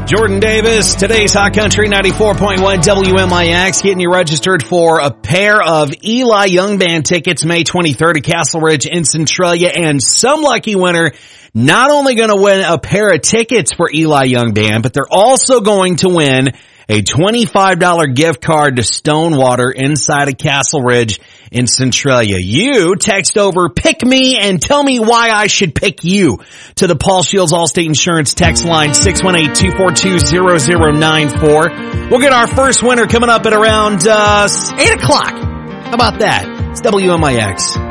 Jordan Davis, today's Hot Country 94.1 WMIX, getting you registered for a pair of Eli Young Band tickets May 23rd at Castle Ridge in Centralia, and some lucky winner not only going to win a pair of tickets for Eli Young Band, but they're also going to win a $25 gift card to Stonewater inside of Castle Ridge in Centralia. You text over "pick me" and tell me why I should pick you to the Paul Shields Allstate Insurance text line 618-242-0094. We'll get our first winner coming up at around 8 o'clock. How about that? It's WMIX.